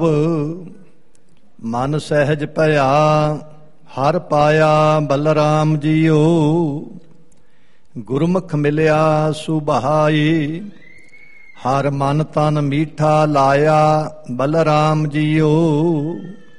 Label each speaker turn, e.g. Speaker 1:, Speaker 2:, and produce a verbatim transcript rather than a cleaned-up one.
Speaker 1: ਮਨ ਸਹਿਜ ਭਇਆ ਹਰ ਪਾਇਆ ਬਲਰਾਮ ਜੀਓ। ਗੁਰਮੁਖ ਮਿਲਿਆ ਸੁਭਾਈ ਹਰ ਮਨ ਤਨ ਮੀਠਾ ਲਾਇਆ ਬਲਰਾਮ ਜੀਓ।